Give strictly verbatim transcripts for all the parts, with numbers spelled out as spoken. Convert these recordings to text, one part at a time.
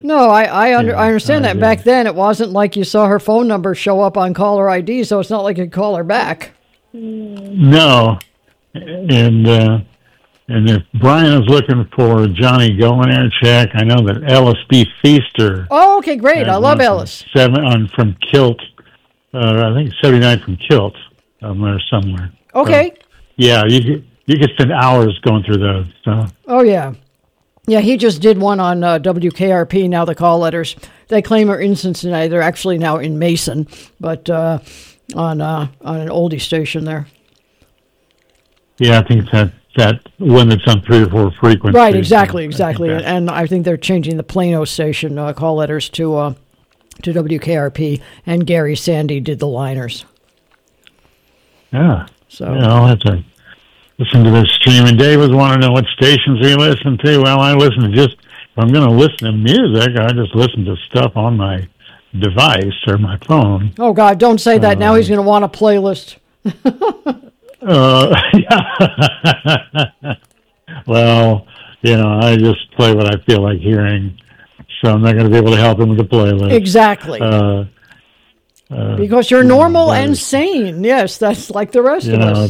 No, I I, under, Yeah, I understand I that. do. Back then, it wasn't like you saw her phone number show up on caller I D, so it's not like you could call her back. No, and uh, and if Brian is looking for Johnny Go in there, check. I know that Ellis B. Feaster. Oh, okay, great. has I love one from Ellis. Seven on from Kilt. Uh, I think seventy-nine from Kilt um, there somewhere. Okay. So, yeah, you could, you could spend hours going through those. So. Oh, yeah. Yeah, he just did one on uh, W K R P, now the call letters. They claim are in Cincinnati. They're actually now in Mason, but uh, on uh, on an oldie station there. Yeah, I think that that limits on three or four frequencies. Right, exactly, exactly. I And I think they're changing the Plano station uh, call letters to uh, to W K R P, and Gary Sandy did the liners. Yeah. So Yeah, I'll have to listen to this stream. And Dave was wanting to know what stations we listen to. Well, I listen to just, if I'm going to listen to music, I just listen to stuff on my device or my phone. Oh, God, don't say that. Now he's going to want a playlist. uh, yeah. Well, you know, I just play what I feel like hearing, so I'm not going to be able to help him with the playlist. Exactly. Uh, uh, because you're normal uh, and sane. Yes, that's like the rest you of know, us.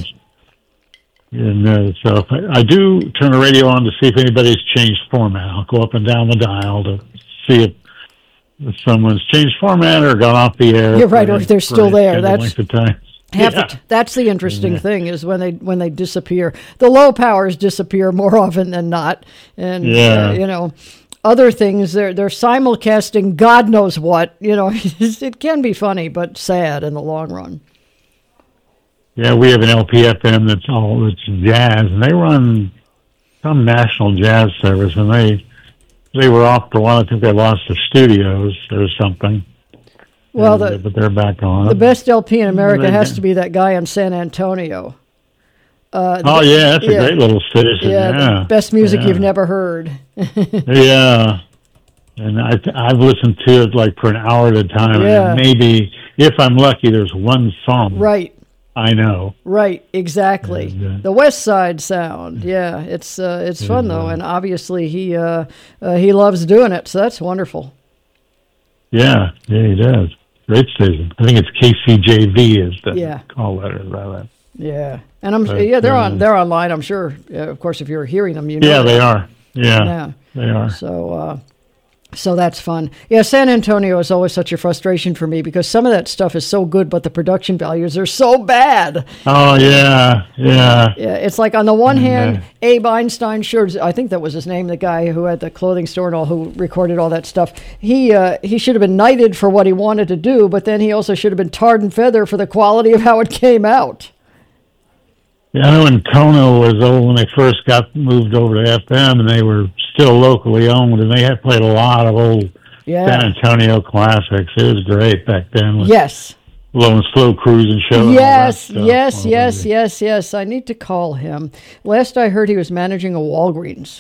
And uh, so if I, I do turn the radio on to see if anybody's changed format. I'll go up and down the dial to see if, if someone's changed format or gone off the air. You're right, for- or if they're for still any there. kind of That's length of time. half Yeah. the t- that's the interesting Yeah. thing is when they when they disappear. The low powers disappear more often than not, and Yeah. uh, you know. Other things, they're they're simulcasting God knows what. You know, it can be funny, but sad in the long run. Yeah, we have an L P F M that's all it's jazz, and they run some national jazz service, and they they were off for a while. I think they lost their studios or something. Well, And, uh, the but they're back on. the best L P in America They- has to be that guy in San Antonio. Uh, Oh the- yeah, that's a yeah. great little station. Yeah, Yeah, the best music Yeah. you've never heard. Yeah, and I I've listened to it like for an hour at a time, Yeah. and maybe if I'm lucky, there's one song Right, I know. right, exactly. And, uh, The West Side Sound. Yeah, it's uh, it's fun though, and obviously he uh, uh, he loves doing it, so that's wonderful. Yeah, yeah, he does. Great station. I think it's K C J V is the Yeah. call letter. Rather. Yeah, and I'm But, yeah they're uh, on they're online. I'm sure. Uh, of course, if you're hearing them, you know. Yeah, they that. are. Yeah, Yeah. they are. So, uh, so that's fun. Yeah, San Antonio is always such a frustration for me because some of that stuff is so good, but the production values are so bad. Oh yeah, yeah. Yeah, it's like on the one hand, Yeah. Abe Einstein, sure, I think that was his name, the guy who had the clothing store and all, who recorded all that stuff. He uh, he should have been knighted for what he wanted to do, but then he also should have been tarred and feathered for the quality of how it came out. Yeah, I know when Kona was old, when they first got moved over to F M, and they were still locally owned, and they had played a lot of old Yeah. San Antonio classics. It was great back then. With Yes. Low and Slow Cruising Show. and all that Yes, stuff. yes, Oh, yes, yeah. yes, yes. I need to call him. Last I heard, he was managing a Walgreens.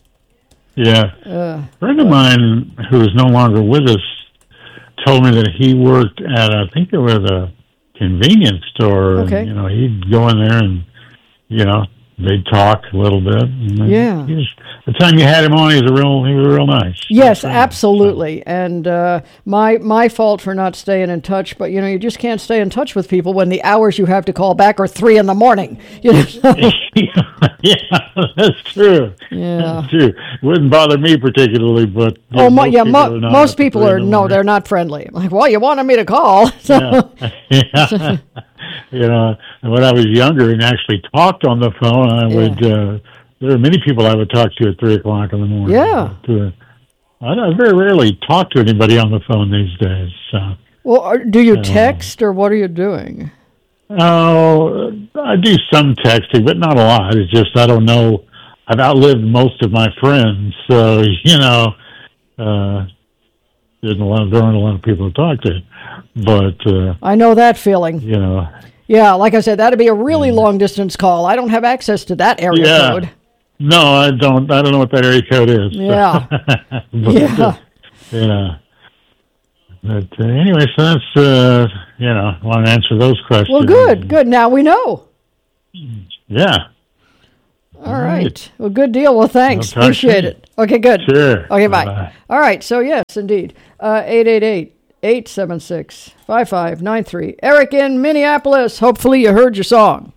Yeah. Uh, A friend of mine who is no longer with us told me that he worked at, I think it was a convenience store. Okay. And, you know, he'd go in there and, you know, they'd talk a little bit. And then Yeah. He was, the time you had him on, he was a real, he was real nice. Yes, Nice guy. absolutely. And uh, my my fault for not staying in touch, but you know, you just can't stay in touch with people when the hours you have to call back are three in the morning. You know. Yeah, that's true. Yeah. That's true. It wouldn't bother me particularly, but yeah, Oh, mo- yeah. people Mo- are not most up to people three are in the no, morning. they're not friendly. I'm like, well, you wanted me to call, so Yeah. Yeah. You know, and when I was younger and actually talked on the phone, I Yeah. would. Uh, there are many people I would talk to at three o'clock in the morning. Yeah. But, uh, I, I very rarely talk to anybody on the phone these days. So. well, are, do you text or what are you doing? Oh, I do some texting, but not a lot. It's just I don't know. I've outlived most of my friends, so you know, uh, there's a lot. There aren't a lot of people to talk to, but uh, I know that feeling. you know, Yeah, like I said, that'd be a really long distance call. I don't have access to that area Yeah. code. no, I don't. I don't know what that area code is. Yeah. But, Yeah. uh, yeah. But uh, anyway, so that's uh, you know, I want to answer those questions. Well, good, good. Now we know. Yeah. All right. Well, good deal. Well, thanks. Appreciate it. Okay, good. Sure. Okay, bye. Bye-bye. All right. So, yes, indeed. Uh, eight eight eight, eight seven six, five five nine three. Eric in Minneapolis. Hopefully you heard your song.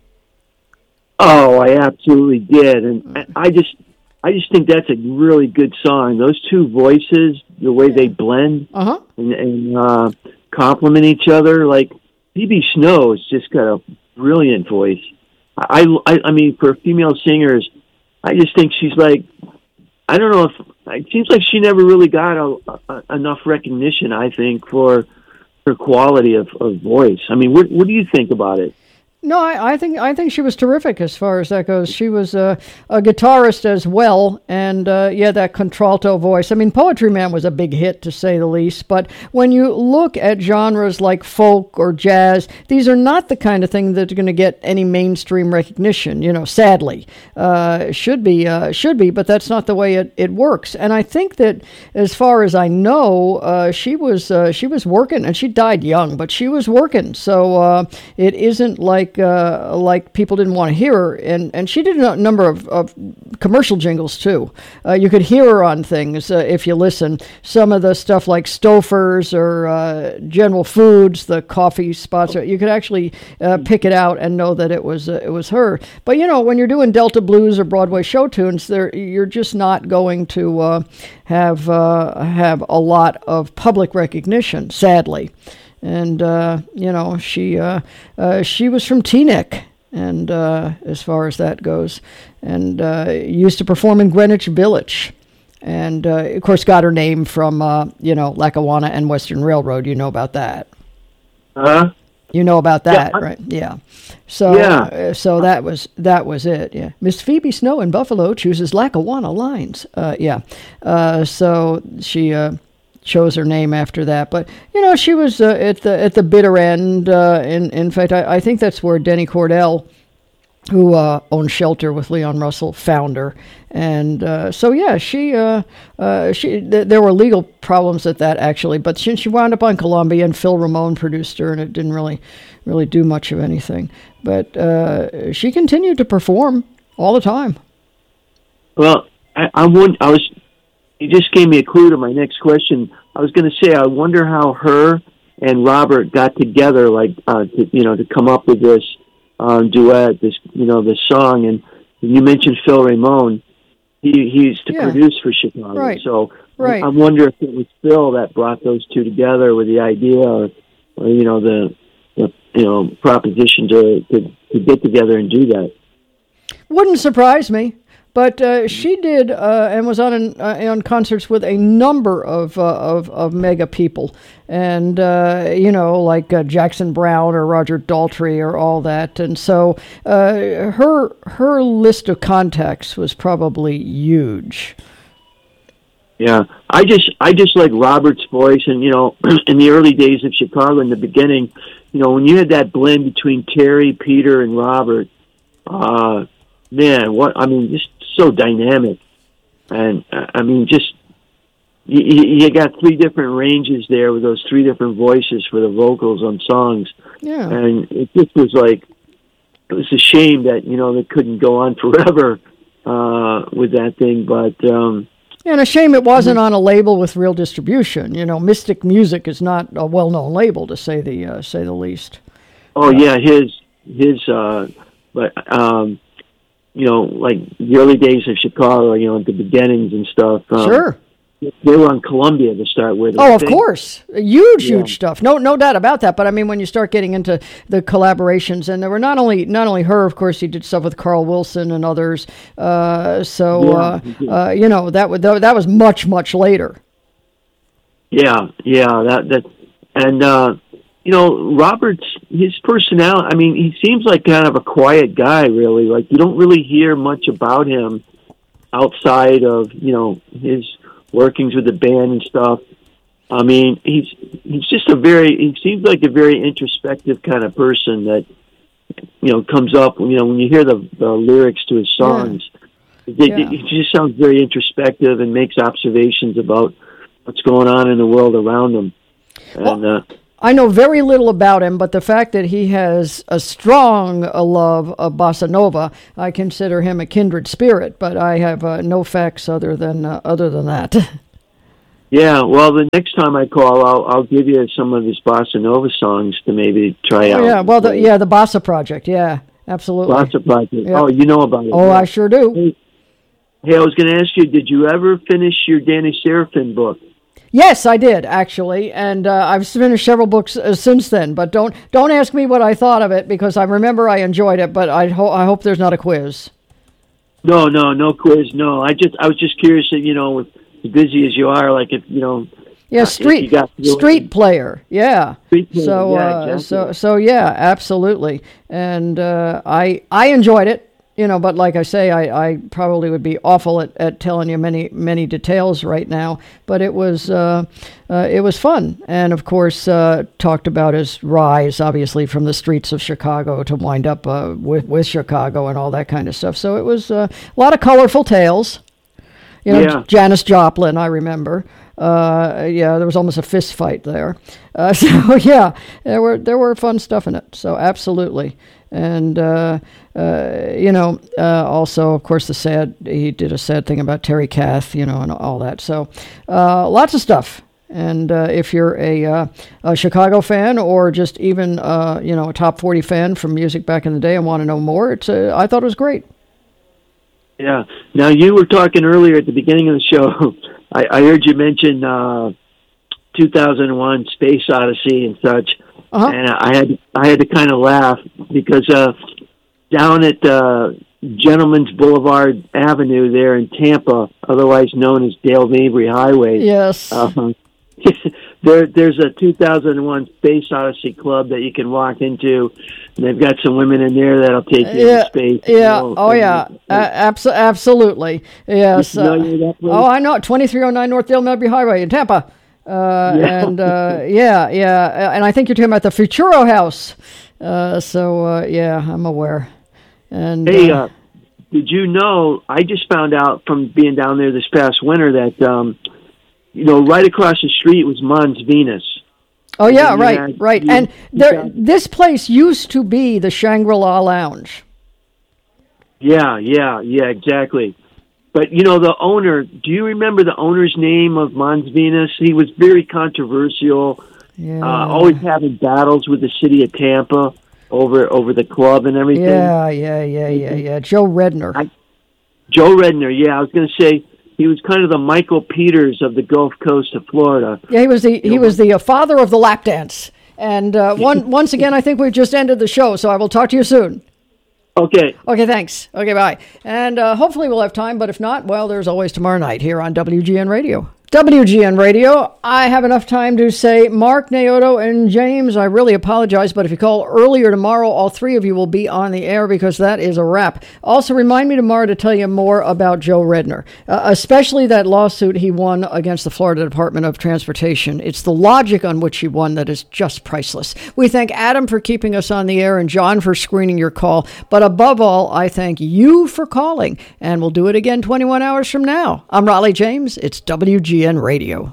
Oh, I absolutely did. And I just I just think that's a really good song. Those two voices, the way they blend uh-huh. and, and uh, complement each other. Like, Phoebe Snow has just got a brilliant voice. I, I, I mean, for female singers, I just think she's like, I don't know if, it seems like she never really got a, a, enough recognition, I think, for her quality of, of voice. I mean, what, what do you think about it? No, I, I think I think she was terrific as far as that goes. She was uh, a guitarist as well, and uh, yeah, that contralto voice. I mean, Poetry Man was a big hit, to say the least. But when you look at genres like folk or jazz, these are not the kind of thing that's going to get any mainstream recognition. You know, sadly, uh, should be uh, should be, but that's not the way it, it works. And I think that, as far as I know, uh, she was uh, she was working, and she died young, but she was working. So uh, it isn't like. Uh, like people didn't want to hear her, and, and she did a number of, of commercial jingles too. Uh, you could hear her on things uh, if you listen. Some of the stuff like Stouffer's or uh, General Foods, the coffee spots, you could actually uh, pick it out and know that it was uh, it was her. But you know, when you're doing Delta blues or Broadway show tunes, there you're just not going to uh, have uh, have a lot of public recognition, sadly. And, uh, you know, she uh, uh, she was from Teaneck, and uh, as far as that goes, and uh, used to perform in Greenwich Village. And, uh, of course, got her name from, uh, you know, Lackawanna and Western Railroad. You know about that. Uh-huh. You know about that, yeah, right? Yeah. So, yeah. Uh, so that was that was it. Yeah. Miss Phoebe Snow in Buffalo chooses Lackawanna lines. Uh, yeah. Uh, so she... Uh, chose her name after that, but you know, she was uh, at the at the bitter end. Uh, in in fact, I, I think that's where Denny Cordell, who uh, owned Shelter with Leon Russell, found her, and uh, so yeah, she uh, uh, she th- there were legal problems at that actually, but she she wound up on Columbia, and Phil Ramone produced her, and it didn't really really do much of anything. But uh, she continued to perform all the time. Well, I, I would I was. You just gave me a clue to my next question. I was going to say, I wonder how her and Robert got together, like, uh, to, you know, to come up with this um, duet, this, you know, this song. And you mentioned Phil Ramone. He, he used to yeah. produce for Chicago. Right. So right. I, I wonder if it was Phil that brought those two together with the idea or, or you know, the, the, you know, proposition to, to, to get together and do that. Wouldn't surprise me. But uh, she did, uh, and was on an, uh, on concerts with a number of uh, of, of mega people, and uh, you know, like uh, Jackson Browne or Roger Daltrey or all that. And so uh, her her list of contacts was probably huge. Yeah, I just I just like Robert's voice, and you know, in the early days of Chicago, in the beginning, you know, when you had that blend between Terry, Peter, and Robert, uh, man, what I mean, just so dynamic, and uh, I mean, just you, you got three different ranges there with those three different voices for the vocals on songs. Yeah, and it just was like it was a shame that you know they couldn't go on forever uh, with that thing, but. Um, And a shame it wasn't on a label with real distribution. You know, Mystic Music is not a well-known label, to say the uh, say the least. Oh uh, yeah, his his. Uh, but um, you know, like the early days of Chicago, you know, at the beginnings and stuff. Um, sure. They were on Columbia to start with. Oh, of course. Huge, yeah. huge stuff. No no doubt about that. But I mean, when you start getting into the collaborations, and there were not only not only her, of course, he did stuff with Carl Wilson and others. Uh, so, yeah, uh, uh, you know, that, would, that was much, much later. Yeah, yeah. that that, And, uh, you know, Robert's, his personality, I mean, he seems like kind of a quiet guy, really. Like, you don't really hear much about him outside of, you know, his workings with the band and stuff. I mean, he's he's just a very, he seems like a very introspective kind of person that, you know, comes up, you know, when you hear the, the lyrics to his songs, yeah. It, yeah. it just sounds very introspective and makes observations about what's going on in the world around him. And, well, uh, I know very little about him, but the fact that he has a strong uh, love of bossa nova, I consider him a kindred spirit. But I have uh, no facts other than uh, other than that. Yeah, well, the next time I call, I'll I'll give you some of his bossa nova songs to maybe try Oh, out. yeah, well, the, yeah, the Bossa Project, yeah, absolutely. Bossa Project. Yeah. Oh, you know about it. Oh, yeah. I sure do. Hey, hey, I was going to ask you, did you ever finish your Danny Serafin book? Yes, I did actually, and uh, I've finished several books uh, since then. But don't don't ask me what I thought of it because I remember I enjoyed it. But I hope I hope there's not a quiz. No, no, no quiz. No, I just I was just curious. That, you know, with as busy as you are, like if you know. Yeah, uh, street you got street it. player. Yeah. Street player, so yeah, uh, exactly. so so yeah, absolutely. And uh, I I enjoyed it. You know, but like I say, I, I probably would be awful at, at telling you many many details right now. But it was uh, uh, it was fun, and of course uh, talked about his rise, obviously from the streets of Chicago to wind up uh, with with Chicago and all that kind of stuff. So it was uh, a lot of colorful tales. You know, Yeah. Janis Joplin, I remember. Uh, yeah, there was almost a fist fight there. Uh, so yeah, there were there were fun stuff in it. So absolutely. And, uh, uh, you know, uh, also, of course, the sad, he did a sad thing about Terry Kath, you know, and all that. So uh, lots of stuff. And uh, if you're a, uh, a Chicago fan or just even, uh, you know, a top forty fan from music back in the day and want to know more, it's uh, I thought it was great. Yeah. Now, you were talking earlier at the beginning of the show. I, I heard you mention uh, two thousand one Space Odyssey and such. Uh-huh. And I had I had to kind of laugh because uh, down at uh, Gentleman's Boulevard Avenue there in Tampa, otherwise known as Dale Mabry Highway, Yes. uh, there there's a two thousand one Space Odyssey club that you can walk into, and they've got some women in there that'll take you Yeah, into space. yeah, you know, oh and- yeah, uh, abso- absolutely, yes. You familiar with that place? oh, I know, twenty-three oh nine North Dale Mabry Highway in Tampa. Uh, Yeah. and uh, yeah, yeah, uh, and I think you're talking about the Futuro House. Uh, so uh, yeah, I'm aware. And Hey, uh, uh, did you know? I just found out from being down there this past winter that um, you know, right across the street was Mons Venus. oh yeah, you right, had- right. you- and you there, got- this place used to be the Shangri-La Lounge. Yeah, yeah, yeah, exactly. But you know, the owner. Do you remember the owner's name of Mons Venus? He was very controversial. Yeah, Uh, always having battles with the city of Tampa over over the club and everything. yeah, yeah, yeah, yeah, yeah. Joe Redner. I- Joe Redner. Yeah, I was going to say he was kind of the Michael Peters of the Gulf Coast of Florida. Yeah, he was the he was the uh, father of the lap dance. And uh, one once again, I think we've just ended the show, so I will talk to you soon. Okay. Okay, thanks. Okay, bye. And uh, hopefully we'll have time, but if not, well, there's always tomorrow night here on W G N Radio. W G N Radio, I have enough time to say, Mark, Naoto, and James, I really apologize, but if you call earlier tomorrow, all three of you will be on the air because that is a wrap. Also, remind me tomorrow to tell you more about Joe Redner, uh, especially that lawsuit he won against the Florida Department of Transportation. It's the logic on which he won that is just priceless. We thank Adam for keeping us on the air and John for screening your call, but above all, I thank you for calling, and we'll do it again twenty-one hours from now. I'm Raleigh James. It's W G N Radio.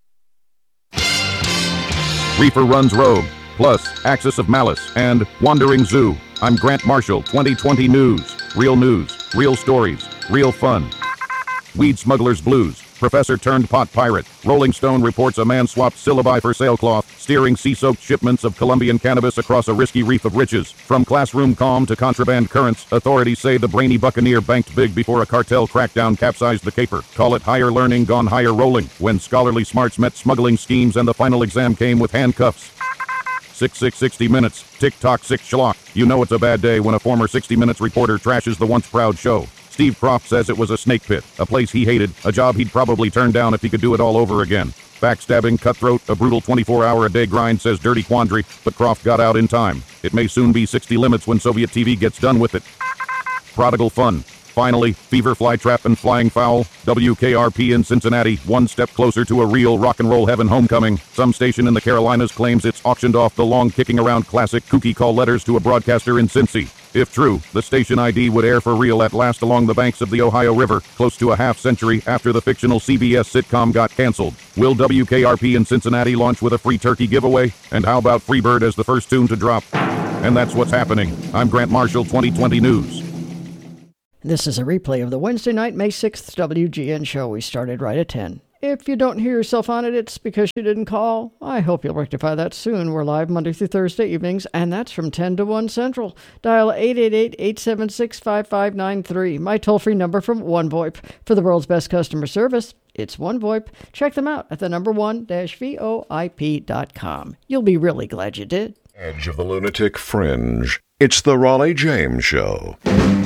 Reefer Runs Rogue, plus Axis of Malice and Wandering Zoo. I'm Grant Marshall, twenty twenty News. Real news, real stories, real fun. Weed Smuggler's Blues, Professor turned pot pirate. Rolling Stone reports a man swapped syllabi for sailcloth, steering sea-soaked shipments of Colombian cannabis across a risky reef of riches. From classroom calm to contraband currents, authorities say the brainy buccaneer banked big before a cartel crackdown capsized the caper. Call it higher learning gone higher rolling, when scholarly smarts met smuggling schemes and the final exam came with handcuffs. six six sixty minutes, tick-tock six schlock. You know it's a bad day when a former sixty minutes reporter trashes the once proud show. Steve Croft says it was a snake pit, a place he hated, a job he'd probably turn down if he could do it all over again. Backstabbing, cutthroat, a brutal twenty-four hour a day grind, says Dirty Quandary, but Croft got out in time. It may soon be sixty limits when Soviet T V gets done with it. Prodigal fun. Finally, fever, fly trap, and flying foul. W K R P in Cincinnati, one step closer to a real rock and roll heaven homecoming. Some station in the Carolinas claims it's auctioned off the long kicking around classic kooky call letters to a broadcaster in Cincy. If true, the station I D would air for real at last along the banks of the Ohio River, close to a half century after the fictional C B S sitcom got canceled. Will W K R P in Cincinnati launch with a free turkey giveaway? And how about Freebird as the first tune to drop? And that's what's happening. I'm Grant Marshall, twenty twenty News. This is a replay of the Wednesday night, May sixth W G N show. We started right at ten. If you don't hear yourself on it, it's because you didn't call. I hope you'll rectify that soon. We're live Monday through Thursday evenings, and that's from ten to one Central. Dial eight eight eight, eight seven six, five five nine three. My toll-free number from OneVoIP. For the world's best customer service, it's OneVoIP. Check them out at the number one dash V O I P dot com. You'll be really glad you did. Edge of the Lunatic Fringe. It's the Raleigh James Show.